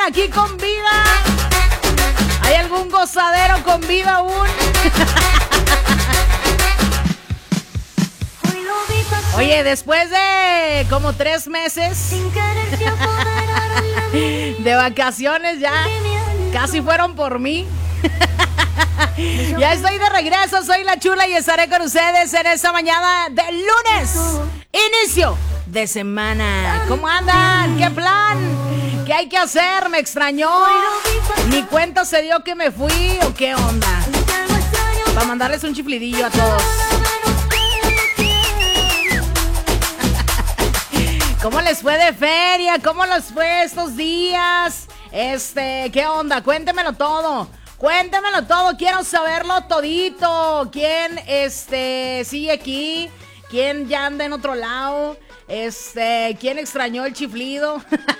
aquí con vida? ¿Hay algún gozadero con vida aún? Oye, después de como 3 meses de vacaciones ya casi fueron por mí. Ya estoy de regreso, soy la Chula y estaré con ustedes en esta mañana de lunes, inicio de semana. ¿Cómo andan? ¿Qué plan? ¿Qué hay que hacer? ¿Me extrañó? ¿Ni cuenta se dio que me fui o qué onda? Para mandarles un chiflidillo a todos. ¿Cómo les fue de feria? ¿Cómo les fue estos días? ¿Qué onda? Cuéntemelo todo. Cuéntemelo todo, quiero saberlo todito. ¿Quién sigue aquí? ¿Quién ya anda en otro lado? ¿Quién extrañó el chiflido?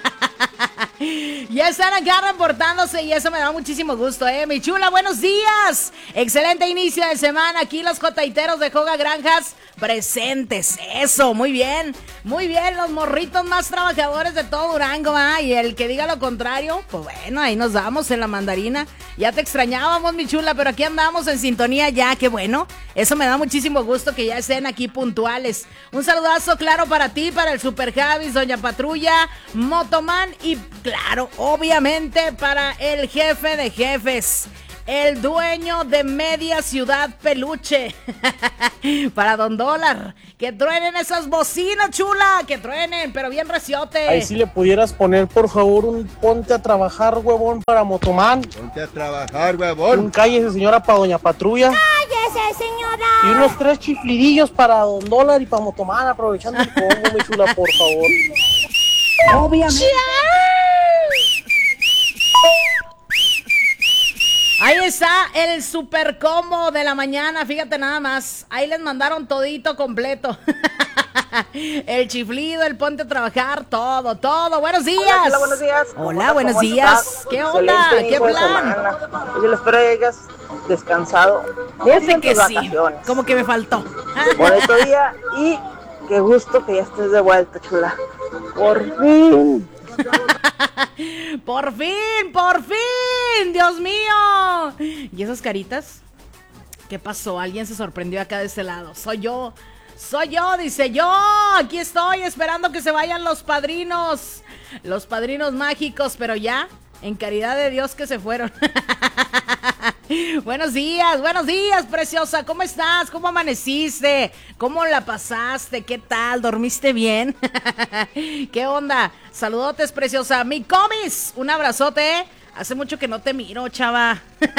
Ya están acá reportándose y eso me da muchísimo gusto, mi chula, buenos días. Excelente inicio de semana, aquí los jotaiteros de Joga Granjas presentes, eso, muy bien, los morritos más trabajadores de todo Durango, y el que diga lo contrario, pues bueno, ahí nos vamos en la mandarina. Ya te extrañábamos, mi chula, pero aquí andamos en sintonía ya, qué bueno, eso me da muchísimo gusto que ya estén aquí puntuales. Un saludazo claro para ti, para el Super Javis, Doña Patrulla, Motoman y claro, obviamente para el jefe de jefes, el dueño de Media Ciudad Peluche, para Don Dólar. Que truenen esas bocinas, chula, que truenen, pero bien reciote. Ahí sí le pudieras poner, por favor, un ponte a trabajar, huevón, para Motomán. Ponte a trabajar, huevón. Un cállese, señora, para Doña Patrulla. ¡Cállese, señora! Y unos 3 chiflidillos para Don Dólar y para Motomán, aprovechando el combo, mi chula, por favor. Obviamente. Ahí está el super combo de la mañana, fíjate nada más. Ahí les mandaron todito completo. El chiflido, el ponte a trabajar, todo. Buenos días. Hola, buenos días. Hola, buenos días. ¿Qué onda? ¿Qué plan? Yo les espero que hayas descansado. Fíjate que sí, como que me faltó. Bonito día y qué gusto que ya estés de vuelta, chula. Por fin. Por fin, Dios mío. ¿Y esas caritas? ¿Qué pasó? Alguien se sorprendió acá de este lado. Soy yo, dice yo. Aquí estoy esperando que se vayan los padrinos mágicos, pero ya, en caridad de Dios que se fueron. Buenos días, preciosa. ¿Cómo estás? ¿Cómo amaneciste? ¿Cómo la pasaste? ¿Qué tal? ¿Dormiste bien? ¿Qué onda? Saludotes, preciosa. Mi comis, un abrazote. Hace mucho que no te miro, chava.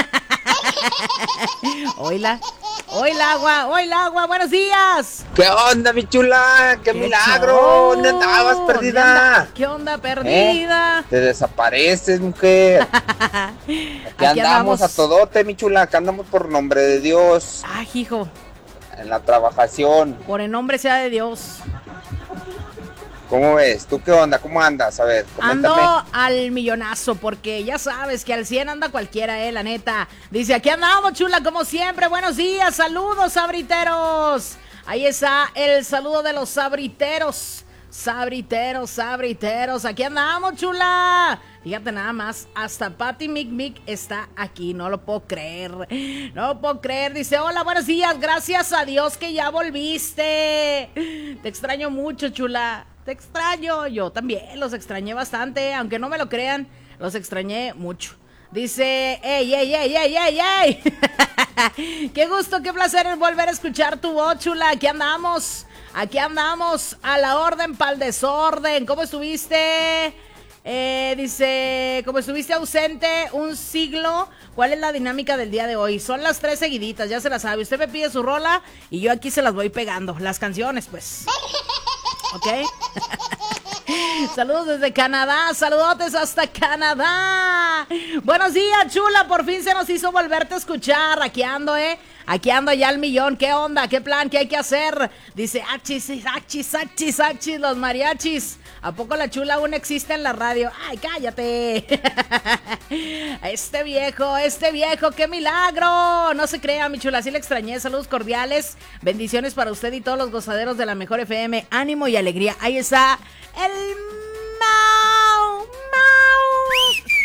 Hola, agua, buenos días. ¿Qué onda, mi chula? ¡Qué milagro! Show. ¿Dónde andabas, perdida? ¿Qué onda, perdida? Te desapareces, mujer. Aquí andamos a todote, mi chula. Acá andamos por nombre de Dios. Ay, hijo. En la trabajación. Por el nombre sea de Dios. ¿Cómo ves? ¿Tú qué onda? ¿Cómo andas? A ver, coméntame. Ando al millonazo, porque ya sabes que al 100 anda cualquiera, la neta. Dice, aquí andamos, chula, como siempre. Buenos días, saludos, sabriteros. Ahí está el saludo de los sabriteros. Sabriteros. Aquí andamos, chula. Fíjate nada más, hasta Patty Mic está aquí, no lo puedo creer. Dice, hola, buenos días, gracias a Dios que ya volviste. Te extraño mucho, chula. Te extraño, yo también los extrañé bastante, aunque no me lo crean, los extrañé mucho. Dice, ey. Qué gusto, qué placer es volver a escuchar tu voz, chula. Aquí andamos a la orden pa'l desorden. ¿Cómo estuviste? Dice, como estuviste ausente un siglo, ¿cuál es la dinámica del día de hoy? Son las 3 seguiditas, ya se las sabe. Usted me pide su rola y yo aquí se las voy pegando. Las canciones, pues. ¿Ok? Saludos desde Canadá, saludotes hasta Canadá. Buenos días, chula, por fin se nos hizo volverte a escuchar. Aquí ando ya al millón. ¿Qué onda? ¿Qué plan? ¿Qué hay que hacer? Dice, achis, los mariachis. ¿A poco la chula aún existe en la radio? ¡Ay, cállate! Este viejo, ¡qué milagro! No se crea, mi chula, sí le extrañé. Saludos cordiales, bendiciones para usted y todos los gozaderos de la mejor FM. Ánimo y alegría. Ahí está el Mau.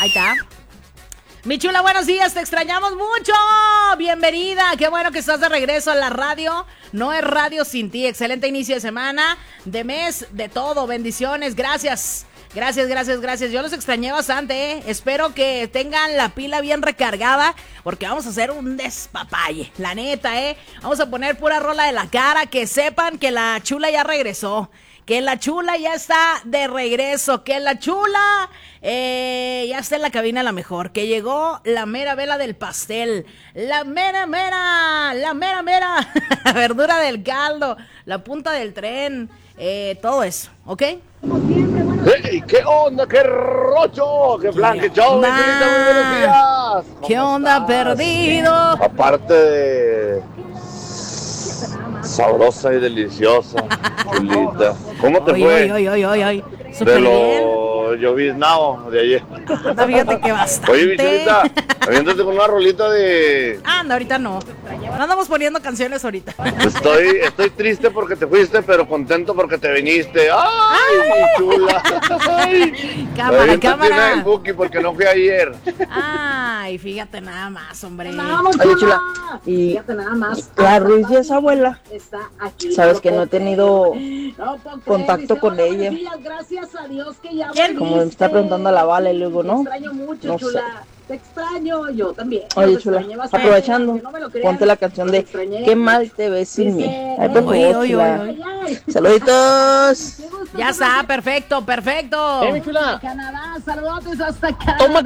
Ahí está. Mi chula, buenos días, te extrañamos mucho. Bienvenida, qué bueno que estás de regreso a la radio. No es radio sin ti. Excelente inicio de semana, de mes, de todo. Bendiciones, gracias. Gracias. Yo los extrañé bastante, ¿eh? Espero que tengan la pila bien recargada, porque vamos a hacer un despapalle, la neta, ¿eh? Vamos a poner pura rola de la cara, que sepan que la chula ya regresó. Que la chula ya está de regreso, que la chula ya está en la cabina la mejor, que llegó la mera vela del pastel, la mera verdura del caldo, la punta del tren, todo eso, ¿ok? ¡Hey! ¿Qué onda? ¡Qué rocho! ¡Qué plan! ¡Qué show! Muy buenos días. ¿Qué onda, estás? perdido? Aparte de sabrosa y deliciosa, chulita. ¿Cómo te fue? Ay. De Súper bien. lo lloviznado de ayer. Anda, fíjate que bastante. Oye, bichulita, aviéntate con una rolita de... Anda, ahorita no. No andamos poniendo canciones ahorita. Estoy triste porque te fuiste, pero contento porque te viniste. ¡Ay, chula! Ay. Cámara. El Buki porque no fui ayer. Ay, fíjate nada más, hombre. Oye, chula, y la Ruiz y esa abuela, sabes que no he tenido contacto con ella. ¿Quién? Como me está preguntando a la Vale, y luego no. No sé. Te extraño, yo también. Oye, chula, aprovechando, ponte la canción de Qué mal te ves sin mí. Ay, por favor, chula. Saluditos. Ya está, perfecto. Mi chula. Canadá, saludos hasta acá. Toma